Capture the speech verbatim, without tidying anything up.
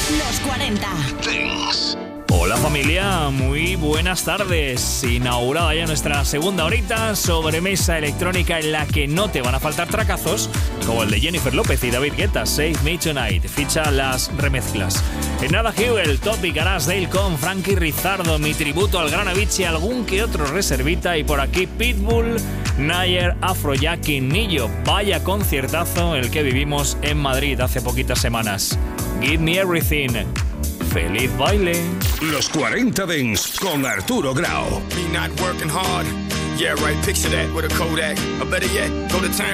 Los cuarenta. Dance. Hola familia, muy buenas tardes. Inaugurada ya nuestra segunda horita, sobremesa electrónica en la que no te van a faltar tracazos, como el de Jennifer López y David Guetta, Save Me Tonight, ficha las remezclas. En nada, Hugh, el Topic, Dale con Frankie Rizardo, mi tributo al gran Avicii, algún que otro reservita, y por aquí Pitbull, Nayer, Afrojack y Nillo. Vaya conciertazo el que vivimos en Madrid hace poquitas semanas. Give Me Everything. ¡Feliz baile! Los cuarenta Dance con Arturo Grau. Me not working hard. Yeah, right, picture that with a Kodak. Or better yet, go to town.